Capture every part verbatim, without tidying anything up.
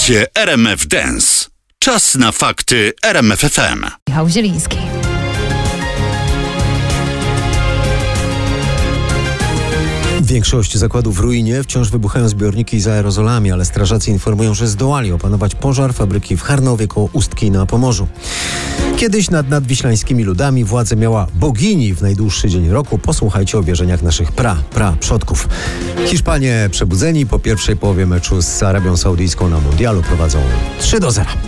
Audycje R M F Dance. Czas na fakty R M F F M. Michał Zieliński. Większość zakładów w ruinie, wciąż wybuchają zbiorniki z aerozolami, ale strażacy informują, że zdołali opanować pożar fabryki w Charnowie koło Ustki na Pomorzu. Kiedyś nad nadwiślańskimi ludami władzę miała bogini w najdłuższy dzień roku. Posłuchajcie o wierzeniach naszych pra, pra przodków. Hiszpanie przebudzeni po pierwszej połowie meczu z Arabią Saudyjską na mundialu prowadzą trzy do zera.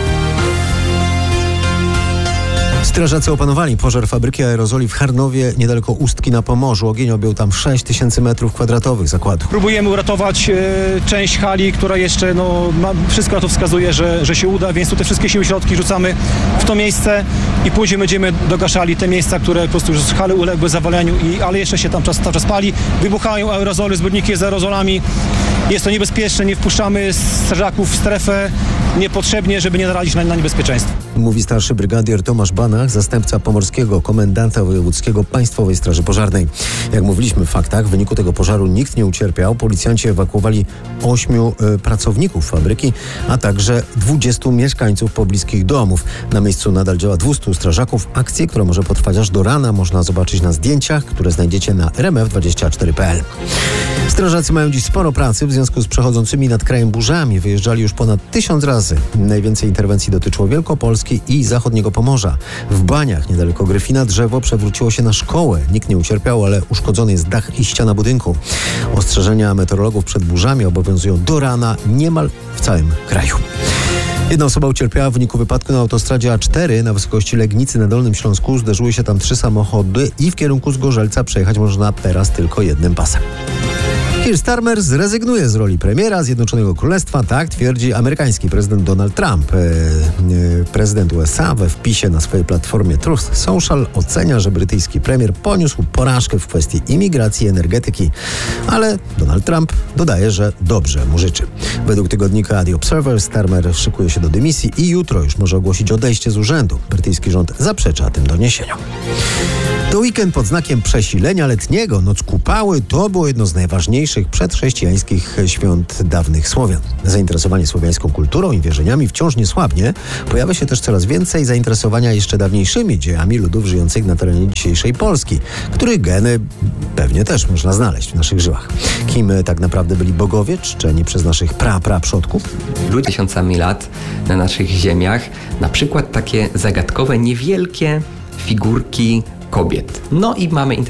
Strażacy opanowali pożar fabryki aerozoli w Charnowie niedaleko Ustki na Pomorzu. Ogień objął tam sześć tysięcy metrów kwadratowych zakładu. Próbujemy uratować e, część hali, która jeszcze, no, ma, wszystko na to wskazuje, że, że się uda, więc tutaj wszystkie siły, środki rzucamy w to miejsce i później będziemy dogaszali te miejsca, które po prostu już z hali uległy zawaleniu, i, ale jeszcze się tam czas, cały czas pali. Wybuchają aerozole, zbiorniki z aerozolami. Jest to niebezpieczne, nie wpuszczamy strażaków w strefę niepotrzebnie, żeby nie narazić na, na niebezpieczeństwo. Mówi starszy brygadier Tomasz Banach, zastępca pomorskiego komendanta wojewódzkiego Państwowej Straży Pożarnej. Jak mówiliśmy w faktach, w wyniku tego pożaru nikt nie ucierpiał. Policjanci ewakuowali ośmiu y, pracowników fabryki, a także dwudziestu mieszkańców pobliskich domów. Na miejscu nadal działa dwustu strażaków. Akcję, która może potrwać aż do rana, można zobaczyć na zdjęciach, które znajdziecie na r m f dwadzieścia cztery kropka p l. Strażacy mają dziś sporo pracy w związku z przechodzącymi nad krajem burzami. Wyjeżdżali już ponad tysiąc razy. Najwięcej interwencji dotyczyło Wielkopolski i zachodniego Pomorza. W Baniach, niedaleko Gryfina, drzewo przewróciło się na szkołę. Nikt nie ucierpiał, ale uszkodzony jest dach i ściana budynku. Ostrzeżenia meteorologów przed burzami obowiązują do rana niemal w całym kraju. Jedna osoba ucierpiała w wyniku wypadku na autostradzie A cztery na wysokości Legnicy na Dolnym Śląsku. Zderzyły się tam trzy samochody i w kierunku Zgorzelca przejechać można teraz tylko jednym pasem. Keir Starmer zrezygnuje z roli premiera Zjednoczonego Królestwa, tak twierdzi amerykański prezydent Donald Trump. E, e, prezydent U S A we wpisie na swojej platformie Truth Social ocenia, że brytyjski premier poniósł porażkę w kwestii imigracji i energetyki, ale Donald Trump dodaje, że dobrze mu życzy. Według tygodnika The Observer Starmer szykuje się do dymisji i jutro już może ogłosić odejście z urzędu. Brytyjski rząd zaprzecza tym doniesieniom. To weekend pod znakiem przesilenia letniego. Noc Kupały to było jedno z najważniejszych przedchrześcijańskich świąt dawnych Słowian. Zainteresowanie słowiańską kulturą i wierzeniami wciąż nie słabnie. Pojawia się też coraz więcej zainteresowania jeszcze dawniejszymi dziejami ludów żyjących na terenie dzisiejszej Polski, których geny pewnie też można znaleźć w naszych żyłach. Kim tak naprawdę byli bogowie, czczeni przez naszych pra, pra przodków? Ludzie tysiącami lat na naszych ziemiach, na przykład takie zagadkowe, niewielkie figurki kobiet. No i mamy